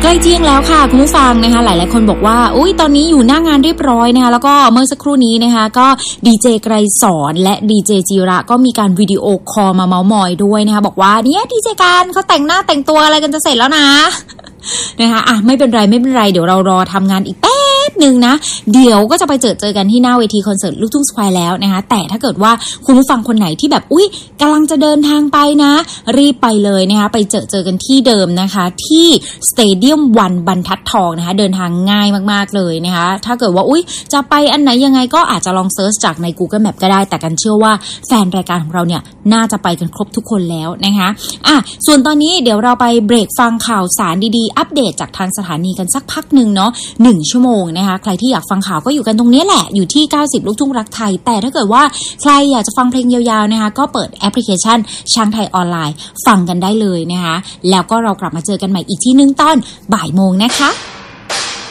ใกล้เที่ยงแล้วค่ะคุณผู้ฟังนะคะหลายๆคนบอกว่าอุ๊ยตอนนี้อยู่หน้างานเรียบร้อยนะคะแล้วก็เมื่อสักครู่นี้นะคะก็ดีเจไกรสอนและดีเจจิระก็มีการวิดีโอคอลมาเม้ามอยด้วยนะคะบอกว่าเนี่ยดีเจการเขาแต่งหน้าแต่งตัวอะไรกันจะเสร็จแล้วนะนะคะไม่เป็นไรเดี๋ยวเรารอทำงานอีกแป๊บนึงนะเดี๋ยวก็จะไปเจอกันที่หน้าเวทีคอนเสิร์ตลูกทุ่งสแควร์แล้วนะคะแต่ถ้าเกิดว่าคุณผู้ฟังคนไหนที่แบบอุ๊ยกำลังจะเดินทางไปนะรีบไปเลยนะคะไปเจอกันที่เดิมนะคะที่สเตเดียมวันบรรทัดทองนะคะเดินทางง่ายมากๆเลยนะคะถ้าเกิดว่าอุ๊ยจะไปอันไหนยังไงก็อาจจะลองเซิร์ชจากใน Google Map ก็ได้แต่กันเชื่อว่าแฟนรายการของเราเนี่ยน่าจะไปกันครบทุกคนแล้วนะคะส่วนตอนนี้เดี๋ยวเราไปเบรกฟังข่าวสารดีๆอัปเดตจากทางสถานีกันสักพักนึงเนาะ1 ชั่วโมงนะคะใครที่อยากฟังข่าวก็อยู่กันตรงนี้แหละอยู่ที่90ลูกทุ่งรักไทยแต่ถ้าเกิดว่าใครอยากจะฟังเพลงยาวๆนะคะก็เปิดแอปพลิเคชันช้างไทยออนไลน์ฟังกันได้เลยนะคะแล้วก็เรากลับมาเจอกันใหม่อีกที่นึงตอนบ่ายโมงนะคะ